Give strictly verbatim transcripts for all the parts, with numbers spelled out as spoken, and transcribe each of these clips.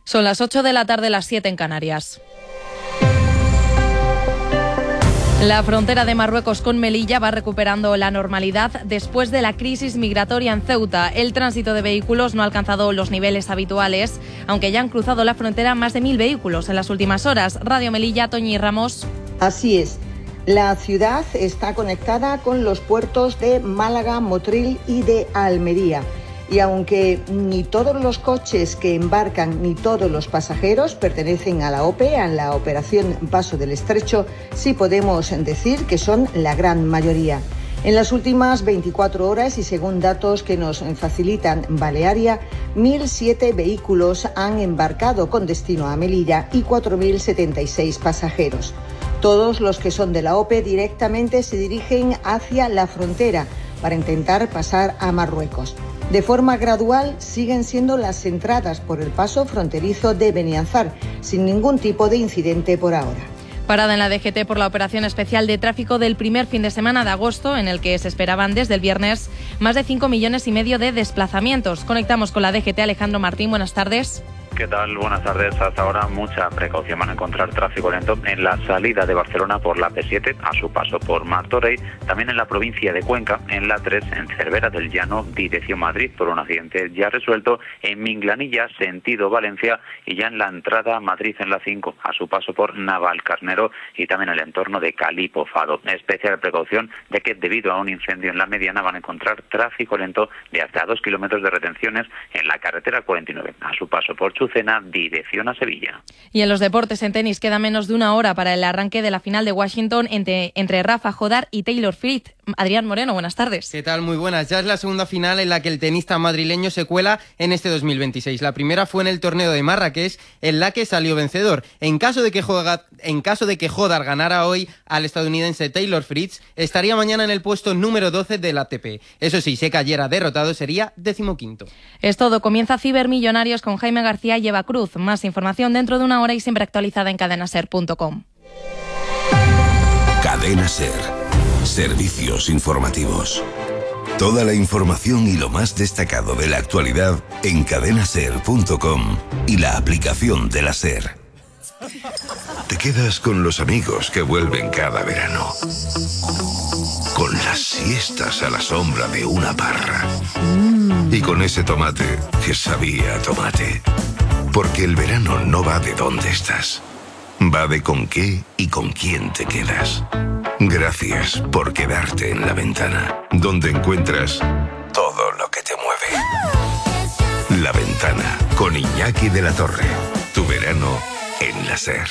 Son las ocho de la tarde, las siete en Canarias. La frontera de Marruecos con Melilla va recuperando la normalidad después de la crisis migratoria en Ceuta. El tránsito de vehículos no ha alcanzado los niveles habituales, aunque ya han cruzado la frontera más de mil vehículos en las últimas horas. Radio Melilla, Toñi Ramos. Así es. La ciudad está conectada con los puertos de Málaga, Motril y de Almería. Y aunque ni todos los coches que embarcan ni todos los pasajeros pertenecen a la O P E, a la Operación Paso del Estrecho, sí podemos decir que son la gran mayoría. En las últimas veinticuatro horas y según datos que nos facilitan Balearia, mil siete vehículos han embarcado con destino a Melilla y cuatro mil setenta y seis pasajeros. Todos los que son de la O P E directamente se dirigen hacia la frontera para intentar pasar a Marruecos. De forma gradual siguen siendo las entradas por el paso fronterizo de Benianzar, sin ningún tipo de incidente por ahora. Parada en la D G T por la operación especial de tráfico del primer fin de semana de agosto, en el que se esperaban desde el viernes más de cinco millones y medio de desplazamientos. Conectamos con la D G T. Alejandro Martín, buenas tardes. ¿Qué tal? Buenas tardes. Hasta ahora mucha precaución. Van a encontrar tráfico lento en la salida de Barcelona por la P siete, a su paso por Martorell, también en la provincia de Cuenca, en la tres, en Cervera del Llano, dirección Madrid, por un accidente ya resuelto, en Minglanilla, sentido Valencia, y ya en la entrada a Madrid en la cinco, a su paso por Navalcarnero y también en el entorno de Calipo Fado. Especial precaución de que debido a un incendio en la mediana van a encontrar tráfico lento de hasta dos kilómetros de retenciones en la carretera cuarenta y nueve, a su paso por Chucena, dirección a Sevilla. Y en los deportes, en tenis, queda menos de una hora para el arranque de la final de Washington entre, entre Rafa Jodar y Taylor Fritz. Adrián Moreno, buenas tardes. ¿Qué tal? Muy buenas. Ya es la segunda final en la que el tenista madrileño se cuela en este dos mil veintiséis. La primera fue en el torneo de Marrakech, en la que salió vencedor. En caso de que Jodar, en caso de que Jodar ganara hoy al estadounidense Taylor Fritz, estaría mañana en el puesto número doce del A T P. Eso sí, si cayera derrotado sería decimoquinto. Es todo. Comienza Cibermillonarios con Jaime García y Eva Cruz. Más información dentro de una hora y siempre actualizada en cadena ser punto com. Cadena Ser. Servicios informativos. Toda la información y lo más destacado de la actualidad en cadena ser punto com y la aplicación de la SER. Te quedas con los amigos que vuelven cada verano. Con las siestas a la sombra de una parra. Y con ese tomate que sabía a tomate. Porque el verano no va de dónde estás. Va de con qué y con quién te quedas. Gracias por quedarte en La Ventana, donde encuentras todo lo que te mueve. La Ventana, con Iñaki de la Torre. Tu verano en la SER.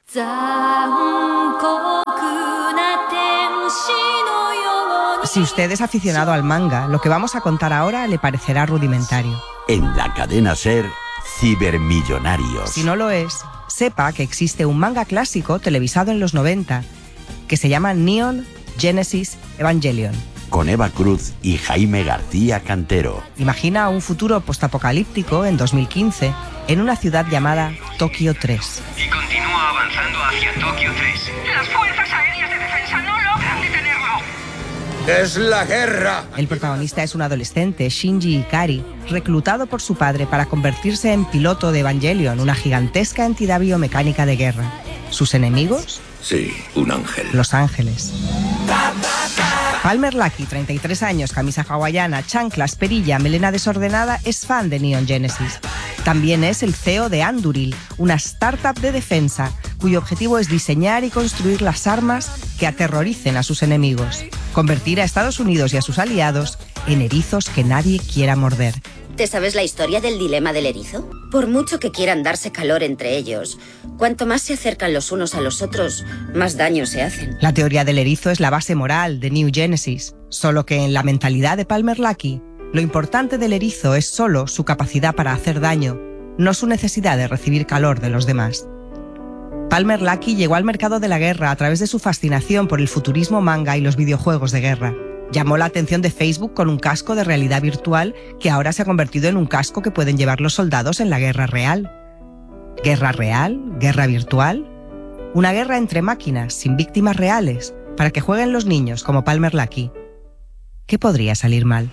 Si usted es aficionado al manga, lo que vamos a contar ahora le parecerá rudimentario. En la cadena SER, Cibermillonarios. Si no lo es, sepa que existe un manga clásico televisado en los noventa que se llama Neon Genesis Evangelion. Con Eva Cruz y Jaime García Cantero. Imagina un futuro postapocalíptico en dos mil quince en una ciudad llamada Tokio tres. Y continúa avanzando hacia Tokio tres. Las fuerzas aéreas de defensa no logran detenerlo. ¡Es la guerra! El protagonista es un adolescente, Shinji Ikari, reclutado por su padre para convertirse en piloto de Evangelion, una gigantesca entidad biomecánica de guerra. ¿Sus enemigos? Sí, un ángel. Los Ángeles. Palmer Luckey, treinta y tres años, camisa hawaiana, chanclas, perilla, melena desordenada, es fan de Neon Genesis. También es el C E O de Anduril, una startup de defensa, cuyo objetivo es diseñar y construir las armas que aterroricen a sus enemigos. Convertir a Estados Unidos y a sus aliados en erizos que nadie quiera morder. ¿Te sabes la historia del dilema del erizo? Por mucho que quieran darse calor entre ellos, cuanto más se acercan los unos a los otros, más daño se hacen. La teoría del erizo es la base moral de New Genesis, solo que en la mentalidad de Palmer Luckey, lo importante del erizo es solo su capacidad para hacer daño, no su necesidad de recibir calor de los demás. Palmer Luckey llegó al mercado de la guerra a través de su fascinación por el futurismo manga y los videojuegos de guerra. Llamó la atención de Facebook con un casco de realidad virtual que ahora se ha convertido en un casco que pueden llevar los soldados en la guerra real. ¿Guerra real? ¿Guerra virtual? Una guerra entre máquinas, sin víctimas reales, para que jueguen los niños como Palmer Luckey. ¿Qué podría salir mal?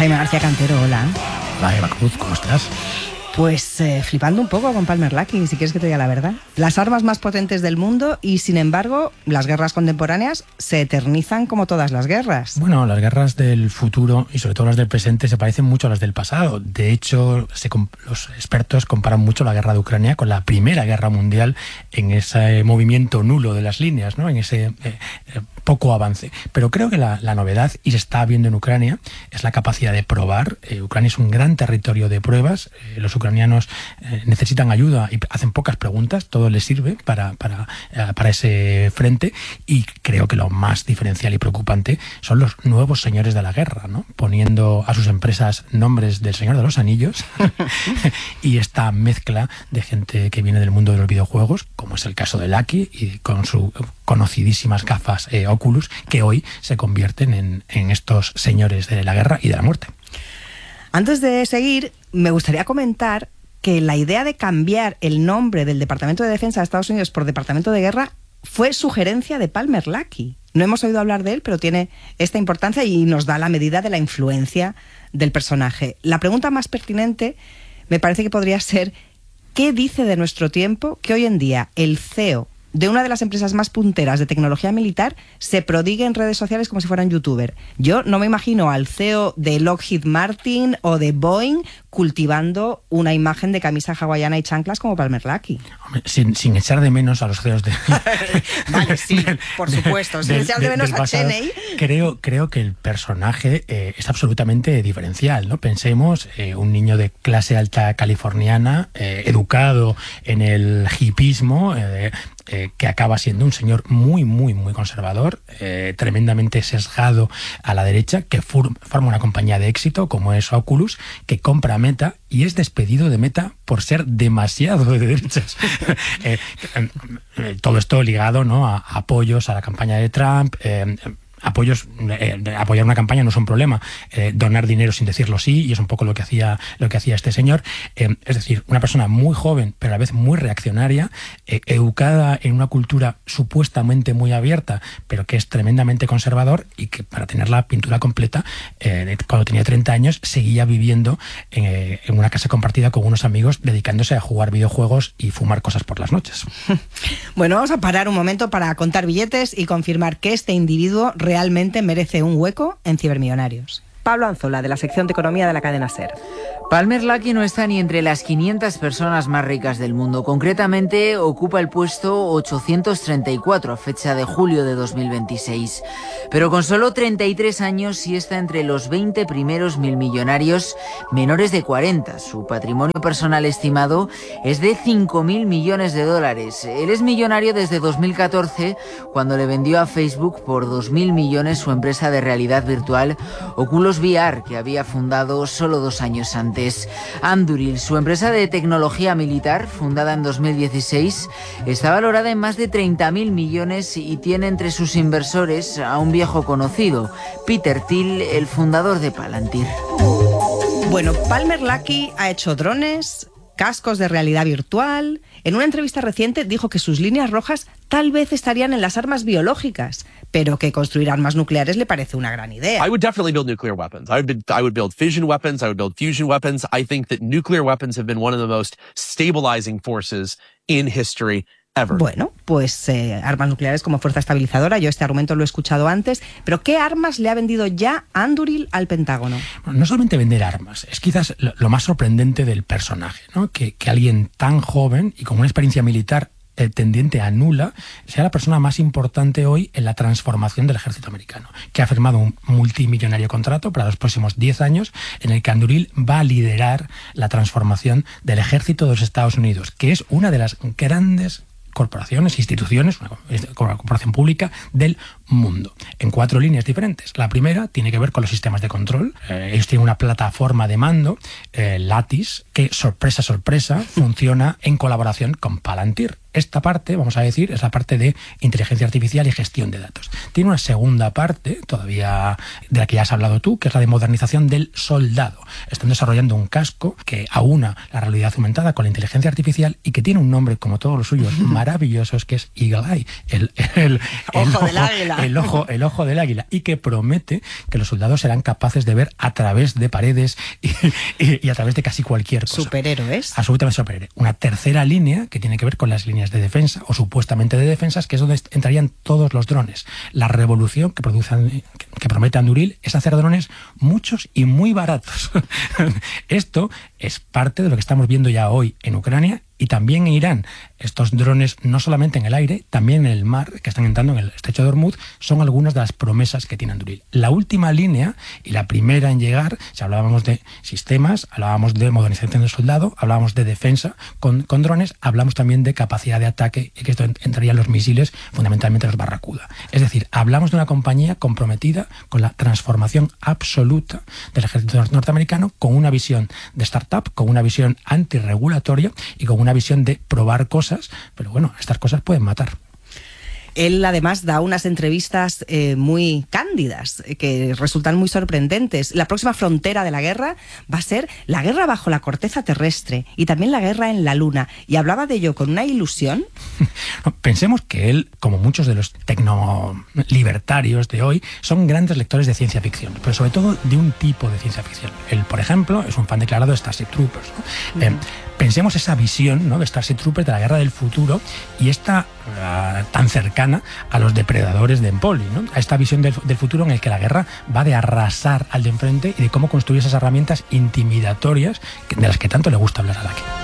Jaime García Cantero, hola. Hola, Eva Cruz, ¿cómo estás? Pues eh, flipando un poco con Palmer Luckey, si quieres que te diga la verdad. Las armas más potentes del mundo y, sin embargo, las guerras contemporáneas se eternizan como todas las guerras. Bueno, las guerras del futuro y sobre todo las del presente se parecen mucho a las del pasado. De hecho, se, los expertos comparan mucho la guerra de Ucrania con la Primera Guerra Mundial en ese movimiento nulo de las líneas, ¿no? En ese eh, poco avance. Pero creo que la, la novedad, y se está viendo en Ucrania, es la capacidad de probar. Eh, Ucrania es un gran territorio de pruebas. Eh, los ucranianos eh, necesitan ayuda y hacen pocas preguntas, todo les sirve para, para, eh, para ese frente, y creo que lo más diferencial y preocupante son los nuevos señores de la guerra, ¿no? Poniendo a sus empresas nombres del Señor de los Anillos y esta mezcla de gente que viene del mundo de los videojuegos, como es el caso de Luckey, y con sus conocidísimas gafas eh, Oculus, que hoy se convierten en, en estos señores de la guerra y de la muerte. Antes de seguir, me gustaría comentar que la idea de cambiar el nombre del Departamento de Defensa de Estados Unidos por Departamento de Guerra fue sugerencia de Palmer Luckey. No hemos oído hablar de él, pero tiene esta importancia y nos da la medida de la influencia del personaje. La pregunta más pertinente me parece que podría ser: ¿qué dice de nuestro tiempo que hoy en día el C E O de una de las empresas más punteras de tecnología militar se prodigue en redes sociales como si fuera un youtuber? Yo no me imagino al C E O de Lockheed Martin o de Boeing cultivando una imagen de camisa hawaiana y chanclas como Palmer Luckey. Hombre, sin, sin echar de menos a los C E Os de... Vale, sí, del, por supuesto, de, sin echar de, de menos a Cheney. Creo, creo que el personaje eh, es absolutamente diferencial, ¿no? Pensemos, eh, un niño de clase alta californiana, eh, educado en el hipismo, eh, eh, que acaba siendo un señor muy, muy, muy conservador, eh, tremendamente sesgado a la derecha, que for, forma una compañía de éxito como es Oculus, que compra Meta y es despedido de Meta por ser demasiado de derechas. eh, eh, todo esto ligado, ¿no?, a, a apoyos a la campaña de Trump. Eh, apoyos, eh, apoyar una campaña no es un problema, eh, donar dinero sin decirlo sí, y es un poco lo que hacía lo que hacía este señor. Eh, es decir, una persona muy joven, pero a la vez muy reaccionaria, eh, educada en una cultura supuestamente muy abierta, pero que es tremendamente conservador, y que para tener la pintura completa, eh, cuando tenía treinta años, seguía viviendo en, en una casa compartida con unos amigos, dedicándose a jugar videojuegos y fumar cosas por las noches. Bueno, vamos a parar un momento para contar billetes y confirmar que este individuo realmente merece un hueco en Cibermillonarios. Pablo Anzola, de la sección de Economía de la cadena SER. Palmer Luckey no está ni entre las quinientas personas más ricas del mundo. Concretamente, ocupa el puesto ochocientos treinta y cuatro a fecha de julio de dos mil veintiséis. Pero con solo treinta y tres años sí está entre los veinte primeros mil millonarios menores de cuarenta. Su patrimonio personal estimado es de cinco mil millones de dólares. Él es millonario desde dos mil catorce, cuando le vendió a Facebook por dos mil millones su empresa de realidad virtual Oculus V R, que había fundado solo dos años antes. Anduril, su empresa de tecnología militar, fundada en dos mil dieciséis, está valorada en más de treinta mil millones y tiene entre sus inversores a un viejo conocido, Peter Thiel, el fundador de Palantir. Bueno, Palmer Luckey ha hecho drones, cascos de realidad virtual. En una entrevista reciente dijo que sus líneas rojas tal vez estarían en las armas biológicas, pero que construir armas nucleares le parece una gran idea. I would definitely build nuclear weapons. I would, be, I would build fission weapons. I would build fusion weapons. I think that nuclear weapons have been one of the most stabilizing forces in history ever. Bueno, pues eh, armas nucleares como fuerza estabilizadora. Yo este argumento lo he escuchado antes. Pero ¿qué armas le ha vendido ya Anduril al Pentágono? Bueno, no solamente vender armas, es quizás lo, lo más sorprendente del personaje, ¿no? Que, que alguien tan joven y con una experiencia militar eh, tendiente a nula sea la persona más importante hoy en la transformación del ejército americano, que ha firmado un multimillonario contrato para los próximos diez años en el que Anduril va a liderar la transformación del ejército de los Estados Unidos, que es una de las grandes corporaciones, instituciones, una corporación pública del mundo, en cuatro líneas diferentes. La primera tiene que ver con los sistemas de control. Eh, ellos tienen una plataforma de mando, eh, Lattice, que, sorpresa, sorpresa, funciona en colaboración con Palantir. Esta parte, vamos a decir, es la parte de inteligencia artificial y gestión de datos. Tiene una segunda parte, todavía de la que ya has hablado tú, que es la de modernización del soldado. Están desarrollando un casco que aúna la realidad aumentada con la inteligencia artificial y que tiene un nombre, como todos los suyos, maravillosos, que es Eagle Eye. El, el, el, ojo ojo del águila. el ojo, el ojo del águila, y que promete que los soldados serán capaces de ver a través de paredes y, y, y a través de casi cualquier cosa. Superhéroes. Absolutamente superhéroe. Una tercera línea que tiene que ver con las líneas de defensa, o supuestamente de defensas, que es donde entrarían todos los drones. La revolución que, produce, que promete Anduril es hacer drones muchos y muy baratos. Esto es parte de lo que estamos viendo ya hoy en Ucrania y también en Irán. Estos drones, no solamente en el aire, también en el mar, que están entrando en el estrecho de Hormuz, son algunas de las promesas que tiene Anduril. La última línea, y la primera en llegar, si hablábamos de sistemas, hablábamos de modernización del soldado, hablábamos de defensa con, con drones, hablamos también de capacidad de ataque, y que esto entrarían los misiles, fundamentalmente los Barracuda. Es decir, hablamos de una compañía comprometida con la transformación absoluta del ejército norteamericano, con una visión de startup, con una visión antirregulatoria y con una visión de probar cosas, pero bueno, estas cosas pueden matar. Él además da unas entrevistas eh, muy cándidas, eh, que resultan muy sorprendentes. La próxima frontera de la guerra va a ser la guerra bajo la corteza terrestre y también la guerra en la luna. Y hablaba de ello con una ilusión. Pensemos que él, como muchos de los tecnolibertarios de hoy, son grandes lectores de ciencia ficción, pero sobre todo de un tipo de ciencia ficción. Él, por ejemplo, es un fan declarado de Starship Troopers, ¿no? Mm. Eh, Pensemos esa visión, ¿no?, de Starship Troopers, de la guerra del futuro, y esta uh, tan cercana a los depredadores de Empoli, ¿no? A esta visión del, del futuro en el que la guerra va de arrasar al de enfrente y de cómo construir esas herramientas intimidatorias que, de las que tanto le gusta hablar a Laki.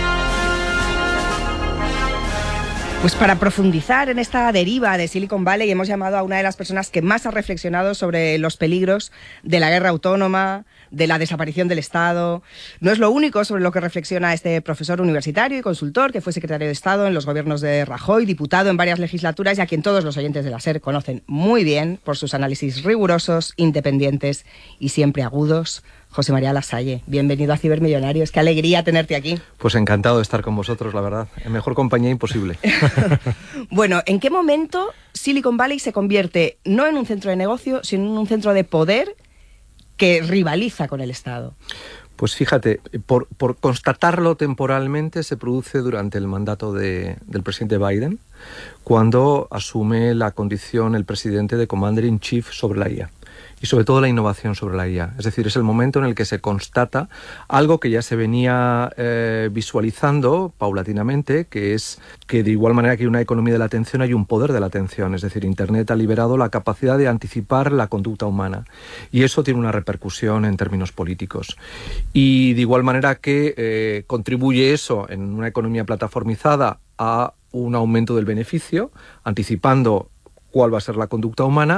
Pues para profundizar en esta deriva de Silicon Valley hemos llamado a una de las personas que más ha reflexionado sobre los peligros de la guerra autónoma, de la desaparición del Estado. No es lo único sobre lo que reflexiona este profesor universitario y consultor, que fue secretario de Estado en los gobiernos de Rajoy, diputado en varias legislaturas y a quien todos los oyentes de la SER conocen muy bien por sus análisis rigurosos, independientes y siempre agudos. José María Lasalle, bienvenido a Cibermillonarios. Qué alegría tenerte aquí. Pues encantado de estar con vosotros, la verdad. En mejor compañía imposible. Bueno, ¿en qué momento Silicon Valley se convierte no en un centro de negocio, sino en un centro de poder que rivaliza con el Estado? Pues fíjate, por, por constatarlo temporalmente, se produce durante el mandato de, del presidente Biden, cuando asume la condición el presidente de Commander in Chief sobre la I A. Y sobre todo la innovación sobre la I A. Es decir, es el momento en el que se constata algo que ya se venía eh, visualizando paulatinamente, que es que de igual manera que hay una economía de la atención, hay un poder de la atención. Es decir, Internet ha liberado la capacidad de anticipar la conducta humana. Y eso tiene una repercusión en términos políticos. Y de igual manera que eh, contribuye eso en una economía plataformizada a un aumento del beneficio, anticipando cuál va a ser la conducta humana.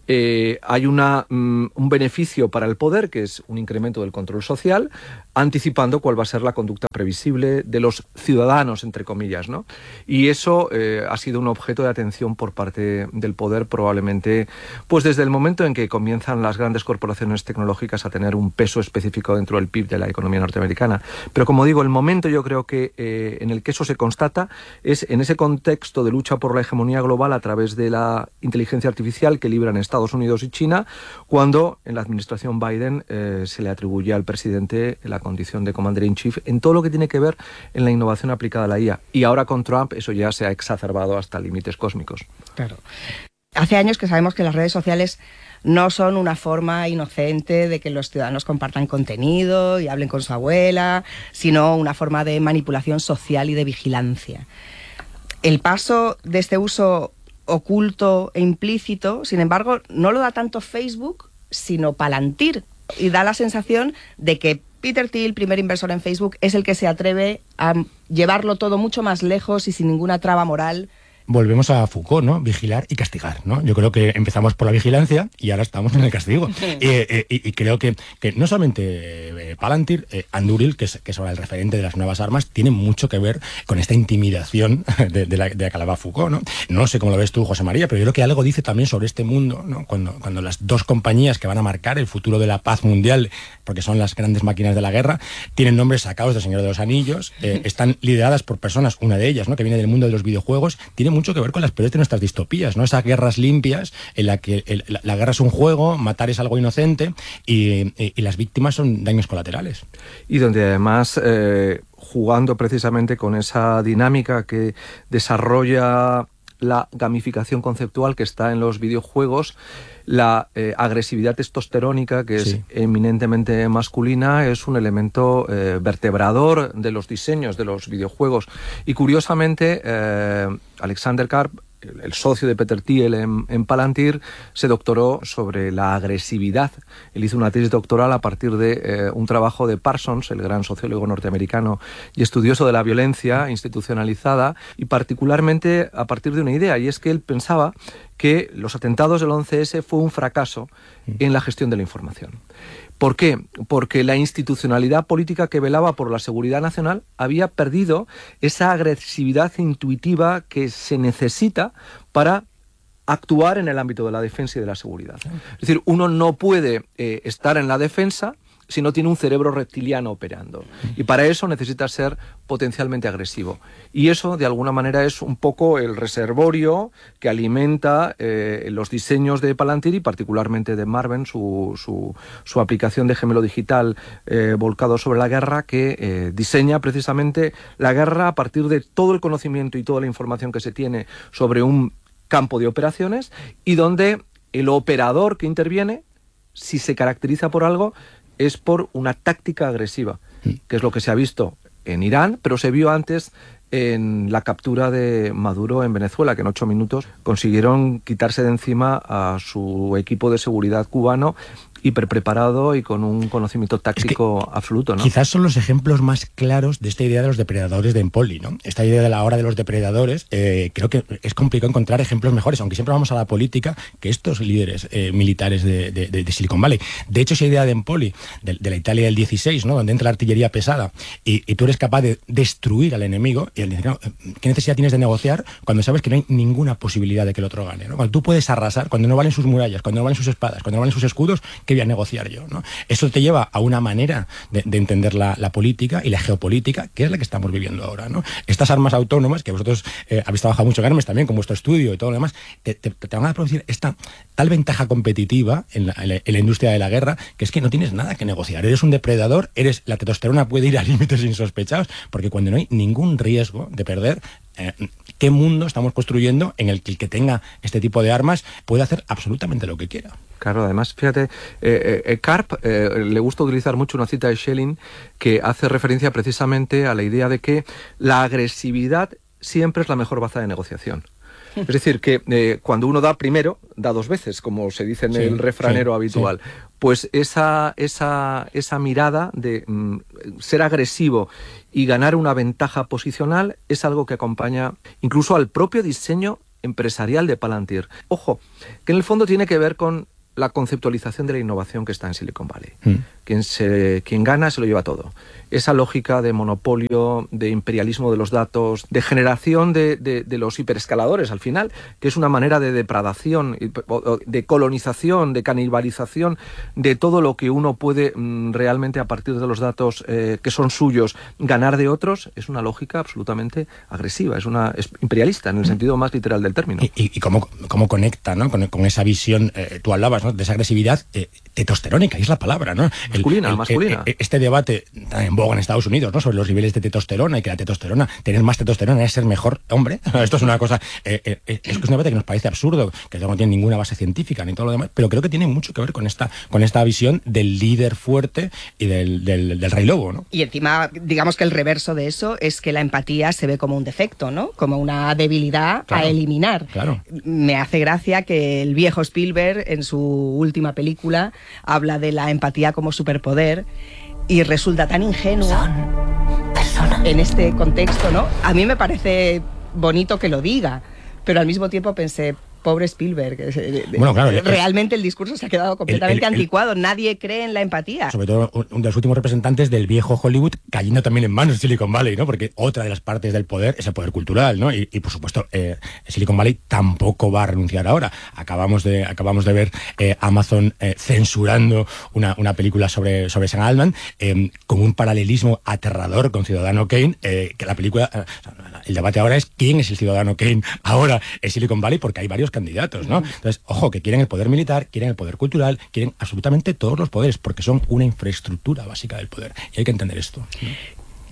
Eh, hay una, um, un beneficio para el poder, que es un incremento del control social, anticipando cuál va a ser la conducta previsible de los ciudadanos, entre comillas, ¿no? Y eso eh, ha sido un objeto de atención por parte del poder, probablemente pues desde el momento en que comienzan las grandes corporaciones tecnológicas a tener un peso específico dentro del P I B de la economía norteamericana. Pero como digo, el momento yo creo que eh, en el que eso se constata es en ese contexto de lucha por la hegemonía global a través de la inteligencia artificial que libran Estados Estados Unidos y China, cuando en la administración Biden eh, se le atribuye al presidente la condición de Commander in Chief en todo lo que tiene que ver en la innovación aplicada a la I A. Y ahora con Trump eso ya se ha exacerbado hasta límites cósmicos. Claro. Hace años que sabemos que las redes sociales no son una forma inocente de que los ciudadanos compartan contenido y hablen con su abuela, sino una forma de manipulación social y de vigilancia. El paso de este uso oculto e implícito, sin embargo, no lo da tanto Facebook, sino Palantir. Y da la sensación de que Peter Thiel, primer inversor en Facebook, es el que se atreve a llevarlo todo mucho más lejos y sin ninguna traba moral. Volvemos a Foucault, ¿no? Vigilar y castigar, ¿no? Yo creo que empezamos por la vigilancia y ahora estamos en el castigo. eh, eh, y, y creo que, que no solamente eh, Palantir, eh, Anduril, que es, que es ahora el referente de las nuevas armas, tiene mucho que ver con esta intimidación de, de, la, de la que hablaba Foucault, ¿no? No sé cómo lo ves tú, José María, pero yo creo que algo dice también sobre este mundo, ¿no? Cuando, cuando las dos compañías que van a marcar el futuro de la paz mundial, porque son las grandes máquinas de la guerra, tienen nombres sacados del Señor de los Anillos, eh, están lideradas por personas, una de ellas, ¿no?, que viene del mundo de los videojuegos, tiene mucho que ver con las peores de nuestras distopías, ¿no? Esas guerras limpias en la que el, la, la guerra es un juego, matar es algo inocente y, y, y las víctimas son daños colaterales. Y donde además, eh, jugando precisamente con esa dinámica que desarrolla la gamificación conceptual que está en los videojuegos, la eh, agresividad testosterónica, que es sí. eminentemente masculina, es un elemento eh, vertebrador de los diseños de los videojuegos. Y curiosamente, eh, Alexander Karp, el socio de Peter Thiel en, en Palantir, se doctoró sobre la agresividad. Él hizo una tesis doctoral a partir de eh, un trabajo de Parsons, el gran sociólogo norteamericano y estudioso de la violencia institucionalizada, y particularmente a partir de una idea, y es que él pensaba que los atentados del once ese fue un fracaso en la gestión de la información. ¿Por qué? Porque la institucionalidad política que velaba por la seguridad nacional había perdido esa agresividad intuitiva que se necesita para actuar en el ámbito de la defensa y de la seguridad. Es decir, uno no puede eh, estar en la defensa si no tiene un cerebro reptiliano operando. Y para eso necesita ser potencialmente agresivo. Y eso, de alguna manera, es un poco el reservorio que alimenta eh, los diseños de Palantir y particularmente de Marvin, su, su, su aplicación de gemelo digital eh, volcado sobre la guerra, que eh, diseña precisamente la guerra a partir de todo el conocimiento y toda la información que se tiene sobre un campo de operaciones, y donde el operador que interviene, si se caracteriza por algo, es por una táctica agresiva, que es lo que se ha visto en Irán, pero se vio antes en la captura de Maduro en Venezuela, que en ocho minutos consiguieron quitarse de encima a su equipo de seguridad cubano, hiperpreparado y con un conocimiento táctico es que absoluto, ¿no? Quizás son los ejemplos más claros de esta idea de los depredadores de Empoli, ¿no? Esta idea de la hora de los depredadores, eh, creo que es complicado encontrar ejemplos mejores, aunque siempre vamos a la política, que estos líderes eh, militares de, de, de Silicon Valley. De hecho, esa idea de Empoli, de, de la Italia del dieciséis, ¿no? Donde entra la artillería pesada y, y tú eres capaz de destruir al enemigo, y él dice, no, ¿qué necesidad tienes de negociar cuando sabes que no hay ninguna posibilidad de que el otro gane, ¿no? Cuando tú puedes arrasar, cuando no valen sus murallas, cuando no valen sus espadas, cuando no valen sus escudos, ¿qué voy a negociar yo, ¿no? Eso te lleva a una manera de, de entender la, la política y la geopolítica, que es la que estamos viviendo ahora, ¿no? Estas armas autónomas, que vosotros eh, habéis trabajado mucho en armas también, con vuestro estudio y todo lo demás, te, te, te van a producir esta tal ventaja competitiva en la, en, la, en la industria de la guerra, que es que no tienes nada que negociar. Eres un depredador, eres la testosterona puede ir a límites insospechados, porque cuando no hay ningún riesgo de perder, Eh, ¿qué mundo estamos construyendo en el que el que tenga este tipo de armas puede hacer absolutamente lo que quiera? Claro, además, fíjate, eh, eh, Karp eh, le gusta utilizar mucho una cita de Schelling que hace referencia precisamente a la idea de que la agresividad siempre es la mejor baza de negociación. Es decir, que eh, cuando uno da primero, da dos veces, como se dice en sí, el refranero sí, habitual. Sí. Pues esa, esa, esa mirada de mm, ser agresivo y ganar una ventaja posicional es algo que acompaña incluso al propio diseño empresarial de Palantir. Ojo, que en el fondo tiene que ver con la conceptualización de la innovación que está en Silicon Valley. Mm. Quien, se, quien gana se lo lleva todo. Esa lógica de monopolio, de imperialismo de los datos, de generación de, de, de los hiperescaladores al final, que es una manera de depredación, de colonización, de canibalización de todo lo que uno puede mmm, realmente a partir de los datos eh, que son suyos ganar de otros, es una lógica absolutamente agresiva, es una es imperialista en el sentido más literal del término. Y, y, y cómo, cómo conecta, ¿no? con, con esa visión, eh, tú hablabas, ¿no? de esa agresividad eh, testosterónica, y es la palabra, ¿no? Masculina, el, el, masculina. El, este debate está en boga en Estados Unidos, ¿no? Sobre los niveles de testosterona y que la testosterona, tener más testosterona es ser mejor hombre. Esto es una cosa, eh, eh, es un debate que nos parece absurdo, que no tiene ninguna base científica ni todo lo demás, pero creo que tiene mucho que ver con esta, con esta visión del líder fuerte y del, del, del rey lobo, ¿no? Y encima, digamos que el reverso de eso es que la empatía se ve como un defecto, ¿no? Como una debilidad claro, a eliminar. Claro. Me hace gracia que el viejo Spielberg, en su última película, habla de la empatía como superpoder y resulta tan ingenuo en este contexto, ¿no? A mí me parece bonito que lo diga, pero al mismo tiempo pensé, pobre Spielberg, bueno, claro, realmente el discurso se ha quedado completamente el, el, el, anticuado, nadie cree en la empatía. Sobre todo uno de los últimos representantes del viejo Hollywood cayendo también en manos de Silicon Valley, ¿no? Porque otra de las partes del poder es el poder cultural, ¿no? Y, y por supuesto, eh, Silicon Valley tampoco va a renunciar ahora. Acabamos de, acabamos de ver eh, Amazon eh, censurando una, una película sobre, sobre Sam Altman, eh, con un paralelismo aterrador con Ciudadano Kane, eh, que la película, eh, el debate ahora es quién es el Ciudadano Kane ahora en Silicon Valley, porque hay varios candidatos, ¿no? Entonces, ojo, que quieren el poder militar, quieren el poder cultural, quieren absolutamente todos los poderes, porque son una infraestructura básica del poder. Y hay que entender esto, ¿no?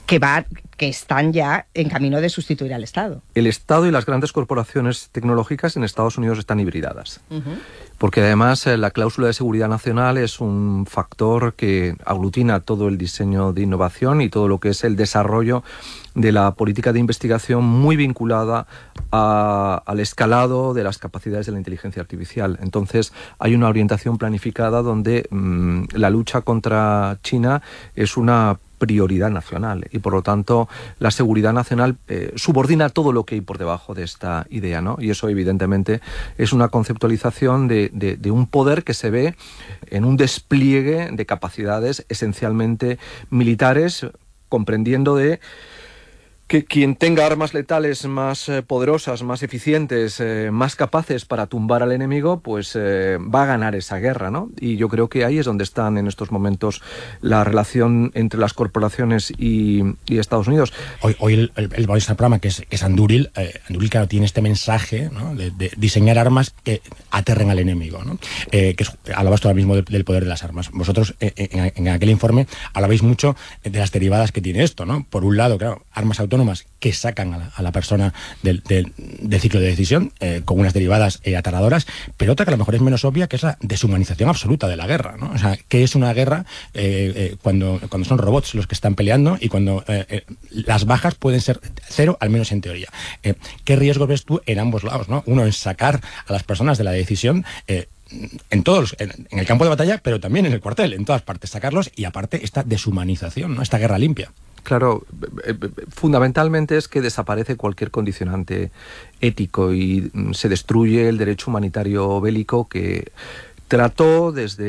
que va, que están ya en camino de sustituir al Estado. El Estado y las grandes corporaciones tecnológicas en Estados Unidos están hibridadas. Uh-huh. Porque además eh, la cláusula de seguridad nacional es un factor que aglutina todo el diseño de innovación y todo lo que es el desarrollo de la política de investigación, muy vinculada a, al escalado de las capacidades de la inteligencia artificial. Entonces hay una orientación planificada donde mmm, la lucha contra China es una prioridad nacional y por lo tanto la seguridad nacional eh, subordina todo lo que hay por debajo de esta idea, ¿no? Y eso evidentemente es una conceptualización de, de, de un poder que se ve en un despliegue de capacidades esencialmente militares, comprendiendo de que quien tenga armas letales más eh, poderosas, más eficientes, eh, más capaces para tumbar al enemigo, pues eh, va a ganar esa guerra, ¿no? Y yo creo que ahí es donde están en estos momentos la relación entre las corporaciones y, y Estados Unidos. Hoy, hoy el, el, el programa que es, que es Anduril, eh, Anduril claro, tiene este mensaje, ¿no?, de, de diseñar armas que aterren al enemigo, ¿no? Eh, que es, hablabas tú ahora mismo del, del poder de las armas. Vosotros eh, en, en aquel informe hablabais mucho de las derivadas que tiene esto, ¿no? Por un lado, claro, armas autónomas que sacan a la, a la persona del, del, del ciclo de decisión, eh, con unas derivadas eh, aterradoras, pero otra que a lo mejor es menos obvia, que es la deshumanización absoluta de la guerra, ¿no? O sea, ¿qué es una guerra eh, eh, cuando, cuando son robots los que están peleando y cuando eh, eh, las bajas pueden ser cero, al menos en teoría? Eh, ¿Qué riesgo ves tú en ambos lados, ¿no? Uno en sacar a las personas de la decisión, eh, en todos, en, en el campo de batalla, pero también en el cuartel, en todas partes, sacarlos, y aparte esta deshumanización, ¿no? Esta guerra limpia. Claro, fundamentalmente es que desaparece cualquier condicionante ético y se destruye el derecho humanitario bélico que trató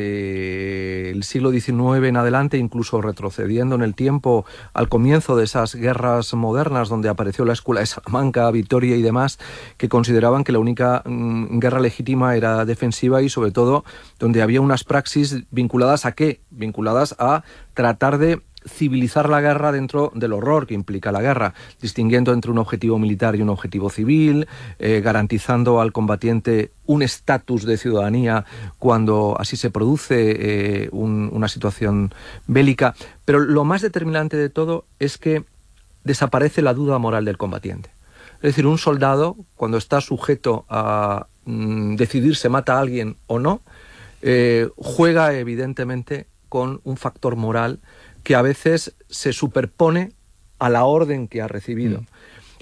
desde el siglo diecinueve en adelante, incluso retrocediendo en el tiempo al comienzo de esas guerras modernas donde apareció la Escuela de Salamanca, Vitoria y demás, que consideraban que la única mm, guerra legítima era defensiva y sobre todo donde había unas praxis vinculadas a ¿qué? Vinculadas a tratar de civilizar la guerra dentro del horror que implica la guerra, distinguiendo entre un objetivo militar y un objetivo civil, eh, garantizando al combatiente un estatus de ciudadanía cuando así se produce eh, un, una situación bélica. Pero lo más determinante de todo es que desaparece la duda moral del combatiente. Es decir, un soldado, cuando está sujeto a mm, decidir si mata a alguien o no, eh, juega evidentemente con un factor moral que a veces se superpone a la orden que ha recibido. Mm.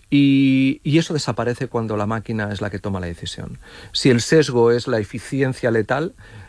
Y, y eso desaparece cuando la máquina es la que toma la decisión. Si el sesgo es la eficiencia letal,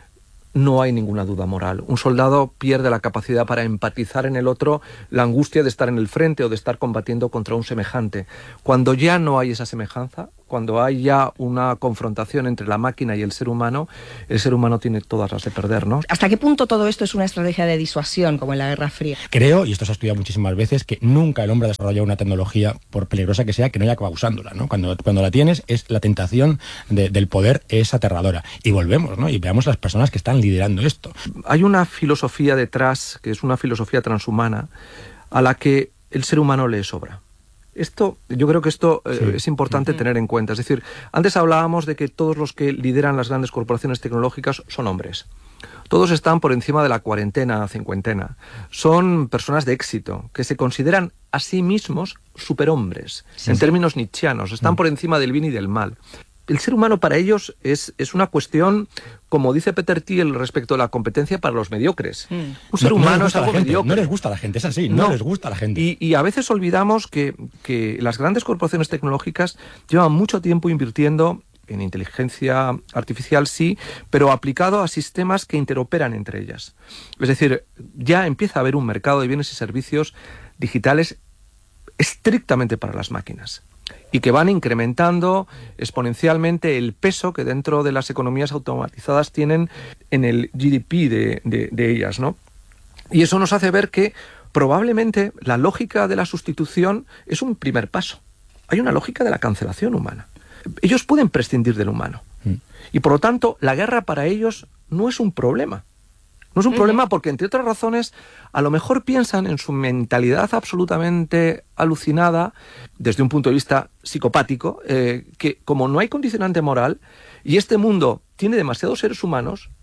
no hay ninguna duda moral. Un soldado pierde la capacidad para empatizar en el otro la angustia de estar en el frente o de estar combatiendo contra un semejante. Cuando ya no hay esa semejanza, cuando hay ya una confrontación entre la máquina y el ser humano, el ser humano tiene todas las de perder, ¿no? ¿Hasta qué punto todo esto es una estrategia de disuasión, como en la Guerra Fría? Creo, y esto se ha estudiado muchísimas veces, que nunca el hombre ha desarrollado una tecnología, por peligrosa que sea, que no haya acabado usándola, ¿no? Cuando, cuando la tienes, es la tentación de, del poder es aterradora. Y volvemos, ¿no? Y veamos las personas que están liderando esto. Hay una filosofía detrás, que es una filosofía transhumana, a la que el ser humano le sobra. Esto, yo creo que esto eh, sí. es importante uh-huh. tener en cuenta. Es decir, antes hablábamos de que todos los que lideran las grandes corporaciones tecnológicas son hombres. Todos están por encima de la cuarentena, cincuentena. Son personas de éxito, que se consideran a sí mismos superhombres, sí, en sí. términos nietzscheanos. Están uh-huh. por encima del bien y del mal. El ser humano para ellos es, es una cuestión, como dice Peter Thiel respecto a la competencia, para los mediocres. Mm. Un ser no, humano no es algo mediocre. No les gusta a la gente, es así, no, no les gusta a la gente. Y, y a veces olvidamos que, que las grandes corporaciones tecnológicas llevan mucho tiempo invirtiendo en inteligencia artificial, sí, pero aplicado a sistemas que interoperan entre ellas. Es decir, ya empieza a haber un mercado de bienes y servicios digitales estrictamente para las máquinas, y que van incrementando exponencialmente el peso que dentro de las economías automatizadas tienen en el G D P de, de, de ellas, ¿no? Y eso nos hace ver que probablemente la lógica de la sustitución es un primer paso. Hay una lógica de la cancelación humana. Ellos pueden prescindir del humano. Mm. Y por lo tanto, la guerra para ellos no es un problema. No es un problema porque, entre otras razones, a lo mejor piensan en su mentalidad absolutamente alucinada, desde un punto de vista psicopático, eh, que como no hay condicionante moral y este mundo tiene demasiados seres humanos,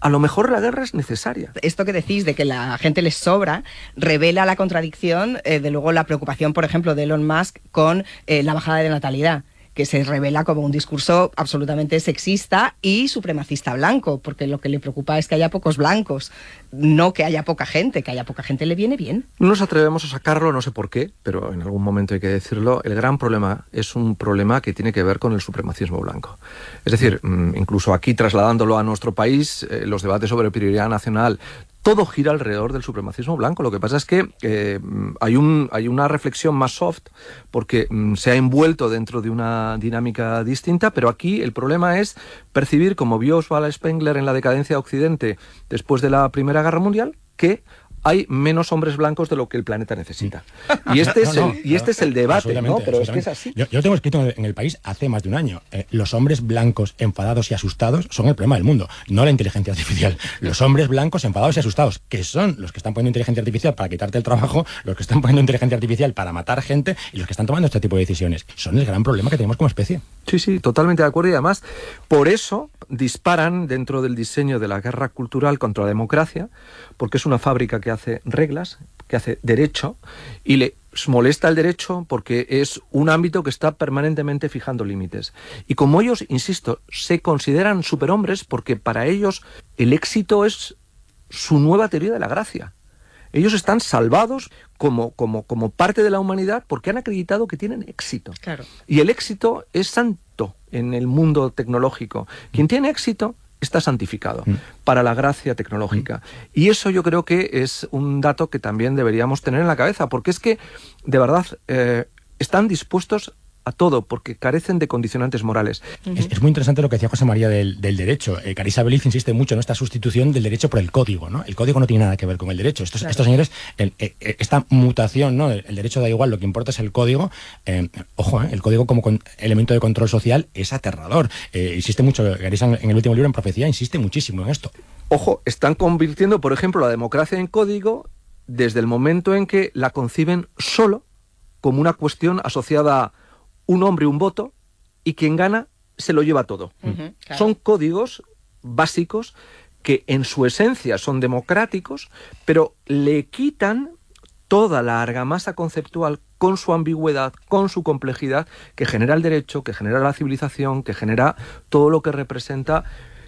a lo mejor la guerra es necesaria. Esto que decís de que la gente les sobra revela la contradicción, eh, de luego la preocupación, por ejemplo, de Elon Musk con eh, la bajada de natalidad, que se revela como un discurso absolutamente sexista y supremacista blanco, porque lo que le preocupa es que haya pocos blancos, no que haya poca gente, que haya poca gente le viene bien. No nos atrevemos a sacarlo, no sé por qué, pero en algún momento hay que decirlo. El gran problema es un problema que tiene que ver con el supremacismo blanco. Es decir, incluso aquí trasladándolo a nuestro país, eh, los debates sobre prioridad nacional, todo gira alrededor del supremacismo blanco. Lo que pasa es que eh, hay, un, hay una reflexión más soft porque mm, se ha envuelto dentro de una dinámica distinta, pero aquí el problema es percibir, como vio Oswald Spengler en La decadencia de Occidente después de la Primera Guerra Mundial, que hay menos hombres blancos de lo que el planeta necesita. Y este es, no, no, el, y este es el debate, ¿no? Pero es que es así. Yo, yo lo tengo escrito en el País hace más de un año. Eh, los hombres blancos enfadados y asustados son el problema del mundo, no la inteligencia artificial. Los hombres blancos enfadados y asustados, que son los que están poniendo inteligencia artificial para quitarte el trabajo, los que están poniendo inteligencia artificial para matar gente y los que están tomando este tipo de decisiones. Son el gran problema que tenemos como especie. Sí, sí, totalmente de acuerdo. Y además, por eso disparan dentro del diseño de la guerra cultural contra la democracia, porque es una fábrica que hace reglas, que hace derecho, y les molesta el derecho porque es un ámbito que está permanentemente fijando límites. Y como ellos, insisto, se consideran superhombres porque para ellos el éxito es su nueva teoría de la gracia. Ellos están salvados como, como, como parte de la humanidad porque han acreditado que tienen éxito. Claro. Y el éxito es santo en el mundo tecnológico. Quien tiene éxito está santificado mm. para la gracia tecnológica. Mm. Y eso yo creo que es un dato que también deberíamos tener en la cabeza, porque es que, de verdad, eh, están dispuestos a todo, porque carecen de condicionantes morales. Uh-huh. Es, es muy interesante lo que decía José María del, del derecho. Eh, Carissa Beliz insiste mucho en esta sustitución del derecho por el código, ¿no? El código no tiene nada que ver con el derecho. Estos, claro. estos señores, el, eh, esta mutación, ¿no? El, el derecho da igual, lo que importa es el código. Eh, ojo, eh, el código como con, elemento de control social es aterrador. Eh, insiste mucho, Carissa en el último libro, en Profecía, insiste muchísimo en esto. Ojo, están convirtiendo, por ejemplo, la democracia en código desde el momento en que la conciben solo como una cuestión asociada a un hombre, un voto, y quien gana se lo lleva todo. Uh-huh, claro. Son códigos básicos que en su esencia son democráticos, pero le quitan toda la argamasa conceptual con su ambigüedad, con su complejidad, que genera el derecho, que genera la civilización, que genera todo lo que representa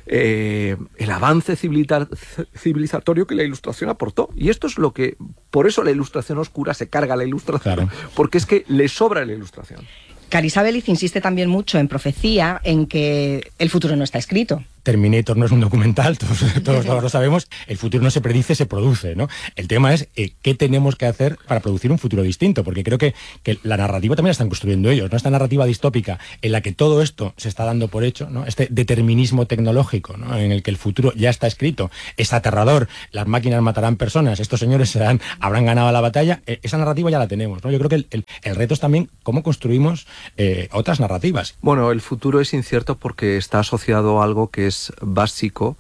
eh, el avance civiliza- civilizatorio que la Ilustración aportó. Y esto es lo que... Por eso la Ilustración oscura se carga a la Ilustración, claro. porque es que le sobra la Ilustración. Carissa Beliz insiste también mucho en Profecía en que el futuro no está escrito. Terminator no es un documental, todos, todos, todos lo sabemos, el futuro no se predice, se produce, ¿no? El tema es eh, qué tenemos que hacer para producir un futuro distinto, porque creo que, que la narrativa también la están construyendo ellos, ¿no? Esta narrativa distópica en la que todo esto se está dando por hecho, ¿no? Este determinismo tecnológico, ¿no? En el que el futuro ya está escrito, es aterrador, las máquinas matarán personas, estos señores serán, habrán ganado la batalla, eh, esa narrativa ya la tenemos, ¿no? Yo creo que el, el, el reto es también cómo construimos eh, otras narrativas. Bueno, el futuro es incierto porque está asociado a algo que es básico,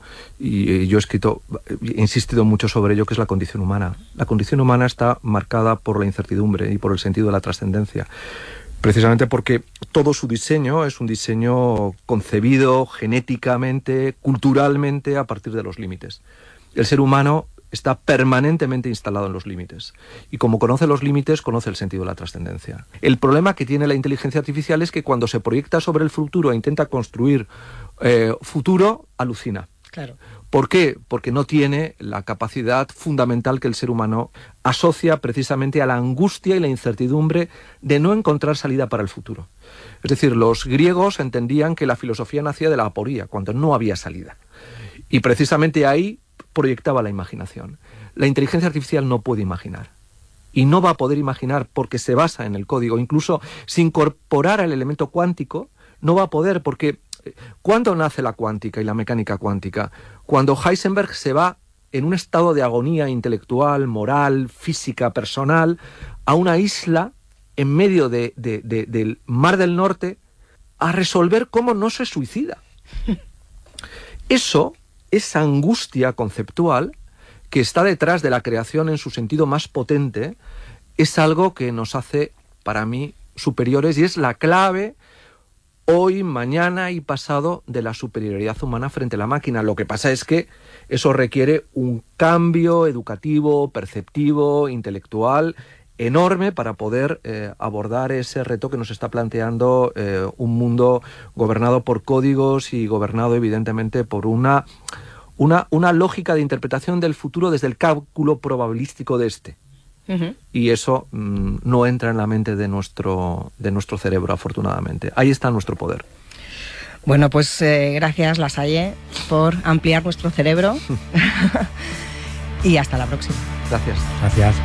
y yo he escrito, he insistido mucho sobre ello, que es la condición humana. La condición humana está marcada por la incertidumbre y por el sentido de la trascendencia, precisamente porque todo su diseño es un diseño concebido genéticamente, culturalmente, a partir de los límites. El ser humano está permanentemente instalado en los límites. Y como conoce los límites, conoce el sentido de la trascendencia. El problema que tiene la inteligencia artificial es que cuando se proyecta sobre el futuro e intenta construir eh, futuro, alucina. Claro. ¿Por qué? Porque no tiene la capacidad fundamental que el ser humano asocia precisamente a la angustia y la incertidumbre de no encontrar salida para el futuro. Es decir, los griegos entendían que la filosofía nacía de la aporía, cuando no había salida. Y precisamente ahí proyectaba la imaginación. La inteligencia artificial no puede imaginar. Y no va a poder imaginar porque se basa en el código. Incluso si incorporara el elemento cuántico, no va a poder porque... ¿Cuándo nace la cuántica y la mecánica cuántica? Cuando Heisenberg se va en un estado de agonía intelectual, moral, física, personal, a una isla en medio de, de, de, del Mar del Norte a resolver cómo no se suicida. Eso, esa angustia conceptual que está detrás de la creación en su sentido más potente, es algo que nos hace, para mí, superiores y es la clave hoy, mañana y pasado de la superioridad humana frente a la máquina. Lo que pasa es que eso requiere un cambio educativo, perceptivo, intelectual enorme para poder eh, abordar ese reto que nos está planteando eh, un mundo gobernado por códigos y gobernado evidentemente por una, una, una lógica de interpretación del futuro desde el cálculo probabilístico de este. Uh-huh. Y eso mmm, no entra en la mente de nuestro, de nuestro cerebro, afortunadamente. Ahí está nuestro poder. Bueno, pues eh, gracias, Lasalle, por ampliar nuestro cerebro. Y hasta la próxima. Gracias. Gracias.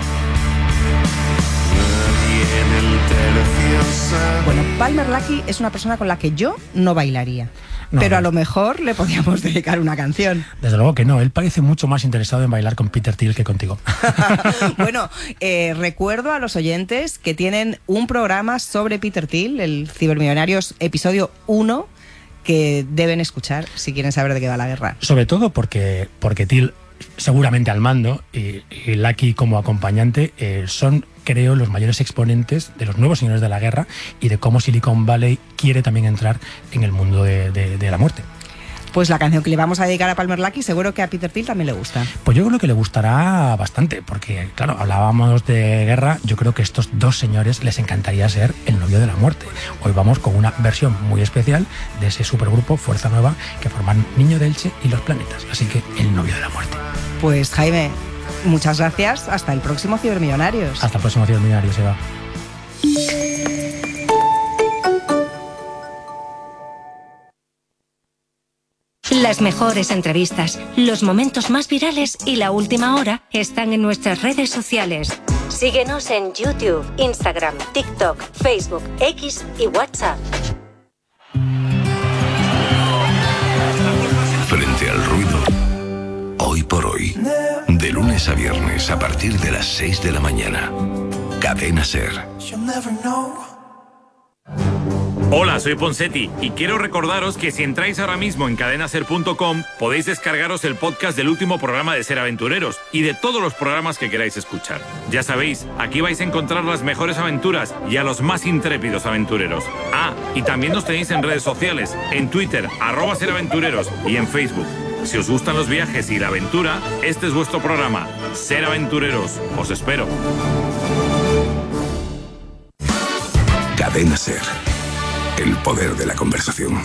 Bueno, Palmer Luckey es una persona con la que yo no bailaría. No, pero a lo mejor le podíamos dedicar una canción. Desde luego que no, él parece mucho más interesado en bailar con Peter Thiel que contigo. Bueno, eh, recuerdo a los oyentes que tienen un programa sobre Peter Thiel, el Cibermillonarios episodio uno, que deben escuchar si quieren saber de qué va la guerra. Sobre todo porque, porque Thiel, seguramente al mando, y, y Luckey como acompañante, eh, son, creo, los mayores exponentes de los nuevos señores de la guerra y de cómo Silicon Valley quiere también entrar en el mundo de, de, de la muerte. Pues la canción que le vamos a dedicar a Palmer Luckey seguro que a Peter Thiel también le gusta. Pues yo creo que le gustará bastante, porque claro, hablábamos de guerra, yo creo que estos dos señores les encantaría ser el novio de la muerte. Hoy vamos con una versión muy especial de ese supergrupo Fuerza Nueva que forman Niño de Elche y Los Planetas, así que el novio de la muerte. Pues Jaime, muchas gracias, hasta el próximo Cibermillonarios. Hasta el próximo Cibermillonarios, Eva. Las mejores entrevistas, los momentos más virales y la última hora están en nuestras redes sociales. Síguenos en YouTube, Instagram, TikTok, Facebook, X y WhatsApp. Frente al ruido, hoy por hoy, de lunes a viernes a partir de las seis de la mañana. Cadena SER. Hola, soy Ponseti y quiero recordaros que si entráis ahora mismo en cadena ser punto com podéis descargaros el podcast del último programa de Ser Aventureros y de todos los programas que queráis escuchar. Ya sabéis, aquí vais a encontrar las mejores aventuras y a los más intrépidos aventureros. Ah, y también nos tenéis en redes sociales, en Twitter, arroba Ser Aventureros y en Facebook. Si os gustan los viajes y la aventura, este es vuestro programa, Ser Aventureros. Os espero. Cadena SER. El poder de la conversación.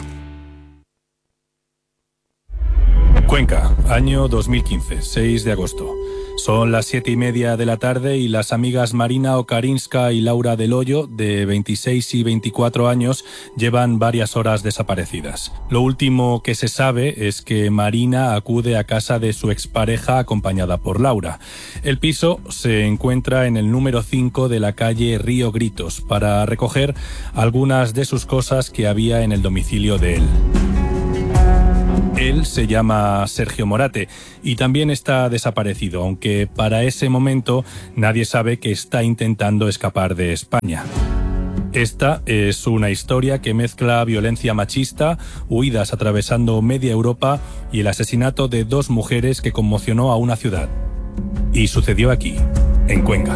Cuenca, año dos mil quince, seis de agosto. Son las siete y media de la tarde y las amigas Marina Okarinska y Laura Del Hoyo, de veintiséis y veinticuatro años, llevan varias horas desaparecidas. Lo último que se sabe es que Marina acude a casa de su expareja acompañada por Laura. El piso se encuentra en el número cinco de la calle Río Gritos para recoger algunas de sus cosas que había en el domicilio de él. Él se llama Sergio Morate y también está desaparecido, aunque para ese momento nadie sabe que está intentando escapar de España. Esta es una historia que mezcla violencia machista, huidas atravesando media Europa y el asesinato de dos mujeres que conmocionó a una ciudad. Y sucedió aquí, en Cuenca.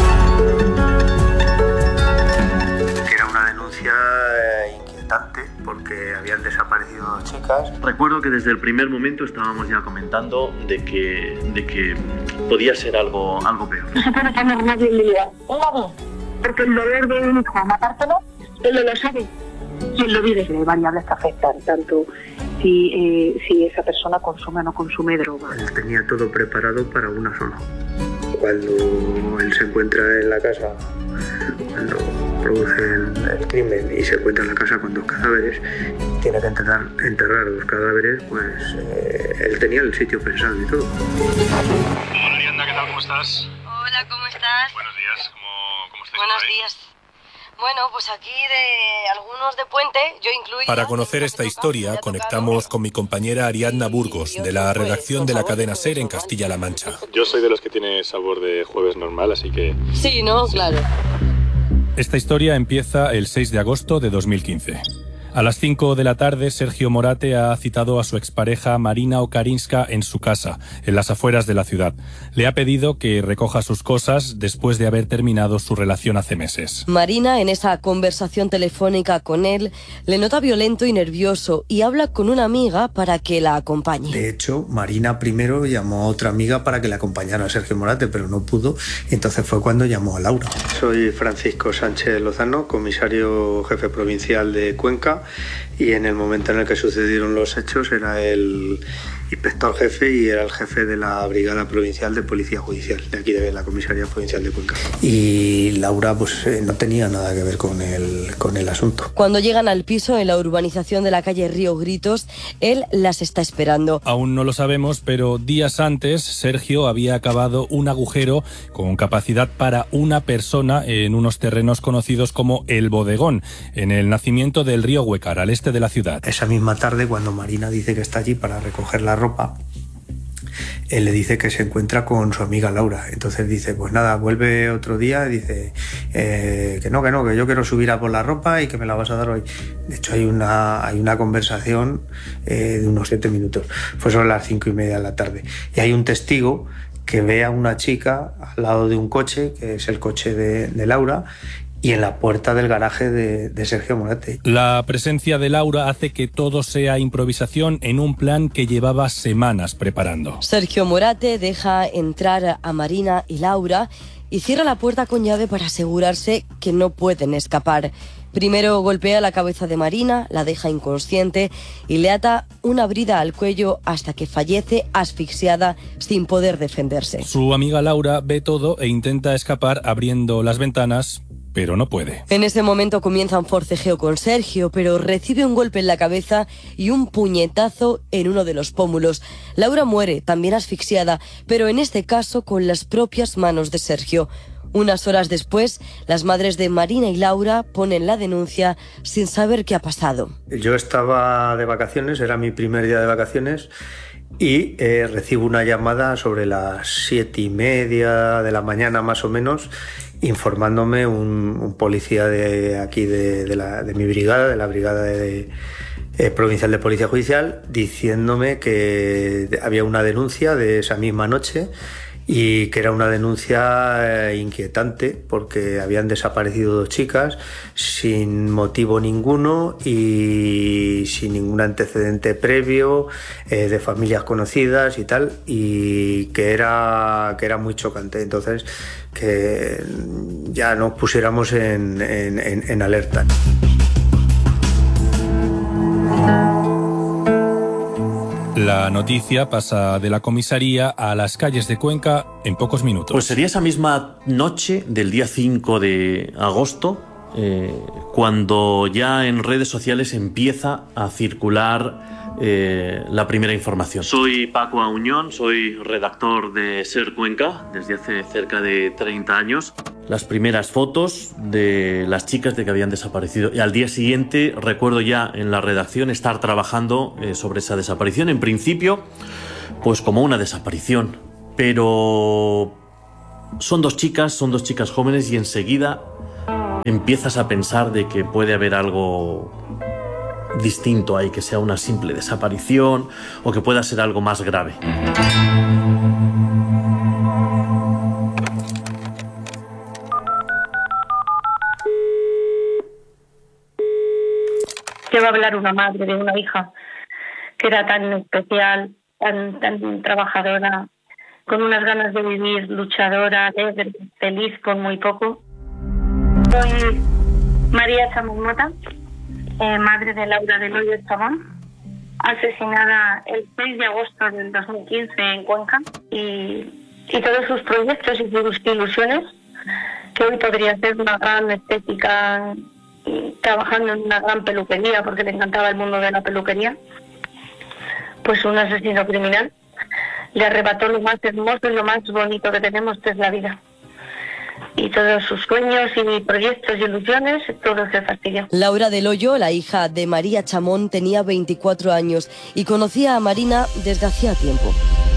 Era una denuncia inquietante porque habían desaparecido dos chicas. Recuerdo que desde el primer momento estábamos ya comentando de que, de que podía ser algo, algo peor. Nosotros no tenemos más debilidad. Porque el dolor de un hijo, matártelo, él no lo sabe. Y él lo vive. Hay variables que afectan, tanto si, eh, si esa persona consume o no consume droga. Él tenía todo preparado para una sola. Cuando él se encuentra en la casa, cuando produce el, el crimen y se encuentra en la casa con dos cadáveres, tiene que enterrar, enterrar dos cadáveres, pues eh, él tenía el sitio pensado y todo. Hola Ariadna, ¿qué tal? ¿Cómo estás? Hola, ¿cómo estás? Buenos días, ¿cómo, cómo estáis? Buenos días. Bueno, pues aquí de algunos de Puente, yo incluyo... Para conocer esta historia, conectamos con mi compañera Ariadna Burgos, de la redacción de la cadena SER en Castilla-La Mancha. Yo soy de los que tiene sabor de jueves normal, así que... Sí, ¿no? Claro. Esta historia empieza el seis de agosto de dos mil quince. A las cinco de la tarde, Sergio Morate ha citado a su expareja Marina Okarinska en su casa, en las afueras de la ciudad. Le ha pedido que recoja sus cosas después de haber terminado su relación hace meses. Marina, en esa conversación telefónica con él, le nota violento y nervioso y habla con una amiga para que la acompañe. De hecho, Marina primero llamó a otra amiga para que le acompañara a Sergio Morate, pero no pudo, y entonces fue cuando llamó a Laura. Soy Francisco Sánchez Lozano, comisario jefe provincial de Cuenca, y en el momento en el que sucedieron los hechos era el inspector jefe y era el jefe de la Brigada Provincial de Policía Judicial, de aquí de la Comisaría Provincial de Cuenca. Y Laura pues eh, no tenía nada que ver con el, con el asunto. Cuando llegan al piso en la urbanización de la calle Río Gritos, él las está esperando. Aún no lo sabemos, pero días antes Sergio había cavado un agujero con capacidad para una persona en unos terrenos conocidos como El Bodegón, en el nacimiento del río Huecar, al este de la ciudad. Esa misma tarde, cuando Marina dice que está allí para recoger la ropa, él le dice que se encuentra con su amiga Laura. Entonces dice, pues nada, vuelve otro día, dice eh, que no, que no, que yo quiero subir a por la ropa y que me la vas a dar hoy. De hecho hay una, hay una conversación eh, de unos siete minutos. Fue sobre las cinco y media de la tarde. Y hay un testigo que ve a una chica al lado de un coche, que es el coche de, de Laura, y en la puerta del garaje de, de Sergio Morate. La presencia de Laura hace que todo sea improvisación en un plan que llevaba semanas preparando. Sergio Morate deja entrar a Marina y Laura y cierra la puerta con llave para asegurarse que no pueden escapar. Primero golpea la cabeza de Marina, la deja inconsciente y le ata una brida al cuello hasta que fallece asfixiada sin poder defenderse. Su amiga Laura ve todo e intenta escapar abriendo las ventanas, pero no puede. En ese momento comienza un forcejeo con Sergio, pero recibe un golpe en la cabeza y un puñetazo en uno de los pómulos. Laura muere, también asfixiada, pero en este caso con las propias manos de Sergio. Unas horas después, las madres de Marina y Laura ponen la denuncia sin saber qué ha pasado. Yo estaba de vacaciones, era mi primer día de vacaciones, y eh, recibo una llamada sobre las siete y media de la mañana más o menos, informándome un, un policía de aquí de, de, la, de mi brigada, de la brigada de, de, eh, provincial de Policía Judicial, diciéndome que había una denuncia de esa misma noche y que era una denuncia eh, inquietante porque habían desaparecido dos chicas sin motivo ninguno y sin ningún antecedente previo eh, de familias conocidas y tal, y que era, que era muy chocante. Entonces, que ya nos pusiéramos en, en, en, en alerta. La noticia pasa de la comisaría a las calles de Cuenca en pocos minutos. Pues sería esa misma noche del día cinco de agosto, eh, cuando ya en redes sociales empieza a circular eh, la primera información. Soy Paco Auñón, soy redactor de SER Cuenca desde hace cerca de treinta años. Las primeras fotos de las chicas de que habían desaparecido. Y al día siguiente recuerdo ya en la redacción estar trabajando eh, sobre esa desaparición. En principio, pues como una desaparición. Pero son dos chicas, son dos chicas jóvenes y enseguida empiezas a pensar de que puede haber algo distinto ahí, que sea una simple desaparición o que pueda ser algo más grave. ¿Qué va a hablar una madre de una hija que era tan especial, tan, tan trabajadora, con unas ganas de vivir, luchadora, alegre, feliz con muy poco? Soy María Chamón Mota, eh, madre de Laura del Hoyo Chamón, asesinada el seis de agosto del dos mil quince en Cuenca, y, y todos sus proyectos y sus ilusiones, que hoy podría ser una gran estética, trabajando en una gran peluquería porque le encantaba el mundo de la peluquería, pues un asesino criminal le arrebató lo más hermoso y lo más bonito que tenemos, que es la vida. Y todos sus sueños y proyectos y ilusiones, todo se fastidió. Laura del Hoyo, la hija de María Chamón, tenía veinticuatro años y conocía a Marina desde hacía tiempo.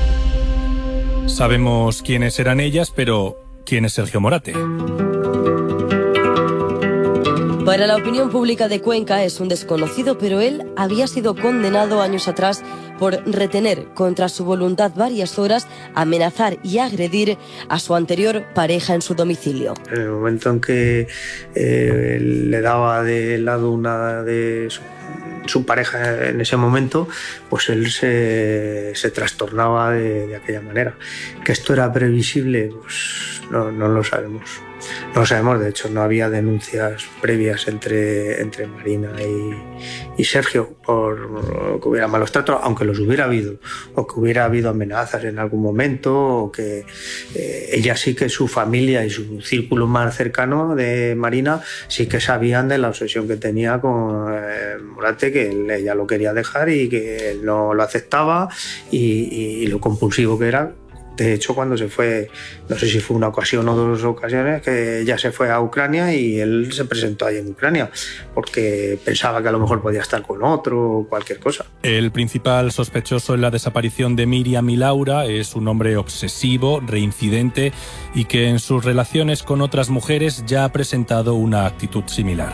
Sabemos quiénes eran ellas, pero ¿quién es Sergio Morate? Para la opinión pública de Cuenca es un desconocido, pero él había sido condenado años atrás por retener contra su voluntad varias horas, amenazar y agredir a su anterior pareja en su domicilio. En el momento en que eh, le daba de lado una de su, su pareja en ese momento, pues él se, se trastornaba de, de aquella manera. ¿Que esto era previsible? Pues no, no lo sabemos. No lo sabemos, de hecho no había denuncias previas entre, entre Marina y, y Sergio por que hubiera malos tratos, aunque los hubiera habido, o que hubiera habido amenazas en algún momento, o que eh, ella sí que su familia y su círculo más cercano de Marina sí que sabían de la obsesión que tenía con eh, Morate, que él, ella lo quería dejar y que él no lo aceptaba y, y, y lo compulsivo que era. De hecho, cuando se fue, no sé si fue una ocasión o dos ocasiones, que ella se fue a Ucrania y él se presentó allí en Ucrania porque pensaba que a lo mejor podía estar con otro o cualquier cosa. El principal sospechoso en la desaparición de Miriam y Laura es un hombre obsesivo, reincidente y que en sus relaciones con otras mujeres ya ha presentado una actitud similar.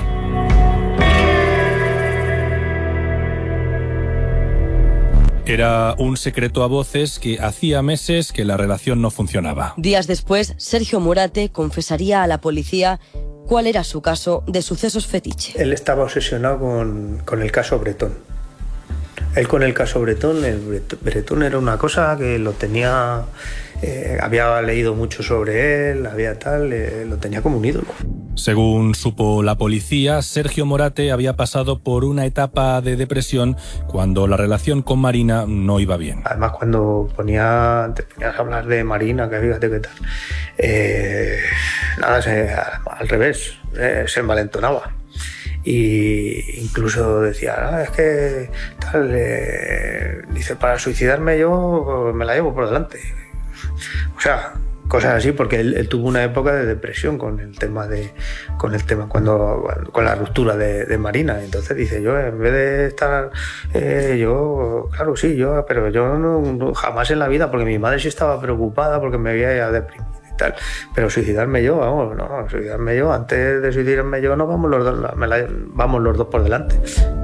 Era un secreto a voces que hacía meses que la relación no funcionaba. Días después, Sergio Morate confesaría a la policía cuál era su caso de sucesos fetiche. Él estaba obsesionado con, con el caso Bretón. Él con el caso Bretón, el Bretón era una cosa que lo tenía, eh, había leído mucho sobre él, había tal, eh, lo tenía como un ídolo. Según supo la policía, Sergio Morate había pasado por una etapa de depresión cuando la relación con Marina no iba bien. Además, cuando ponía, te ponías a hablar de Marina, que fíjate qué tal, eh, nada, se, al revés, eh, se envalentonaba. Y incluso decía, ah, es que tal, eh, dice, para suicidarme yo me la llevo por delante. O sea, cosas así, porque él, él tuvo una época de depresión con el tema de con el tema cuando con la ruptura de, de Marina. Entonces dice, yo en vez de estar eh, yo claro sí yo pero yo no, no jamás en la vida, porque mi madre sí estaba preocupada porque me había deprimido y tal, pero suicidarme yo, vamos, no, suicidarme yo, antes de suicidarme yo no vamos los dos, me la, vamos los dos por delante.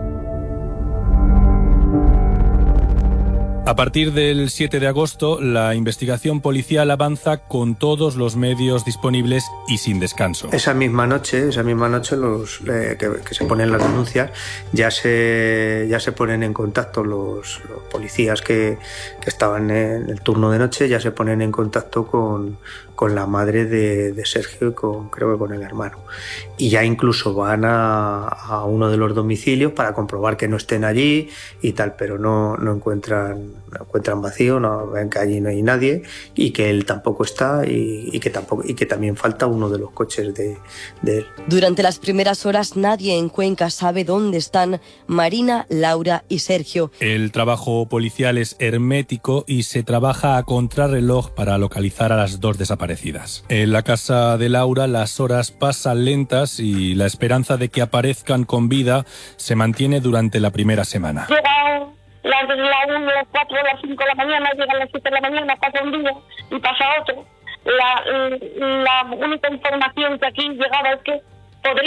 A partir del siete de agosto, la investigación policial avanza con todos los medios disponibles y sin descanso. Esa misma noche, esa misma noche los eh, que, que se ponen las denuncias, ya se ya se ponen en contacto los, los policías que, que estaban en el turno de noche, ya se ponen en contacto con, con la madre de, de Sergio y con, creo que con el hermano. Y ya incluso van a, a uno de los domicilios para comprobar que no estén allí y tal, pero no, no encuentran no encuentran vacío, no ven que allí no hay nadie y que él tampoco está y, y que tampoco y que también falta uno de los coches de, de él. Durante las primeras horas nadie en Cuenca sabe dónde están Marina, Laura y Sergio. El trabajo policial es hermético y se trabaja a contrarreloj para localizar a las dos desaparecidas. En la casa de Laura las horas pasan lentas y la esperanza de que aparezcan con vida se mantiene durante la primera semana. Las de la una, las cuatro, las cinco de la mañana, llegan las siete de la mañana, pasa un día y pasa otro. La, la única información que aquí llegaba es que